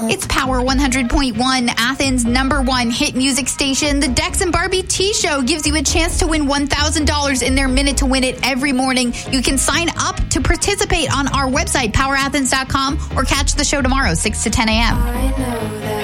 It's Power 100.1, Athens' #1 hit music station. The Dex and Barbie Tea Show gives you a chance to win $1,000 in their Minute to Win It every morning. You can sign up to participate on our website, powerathens.com, or catch the show tomorrow, 6 to 10 a.m.